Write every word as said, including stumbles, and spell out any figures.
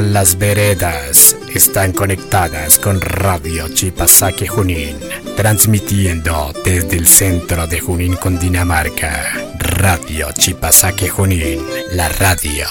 Las veredas están conectadas con Radio Chipasake Junín, transmitiendo desde el centro de Junín, Cundinamarca. Radio Chipasake Junín, la radio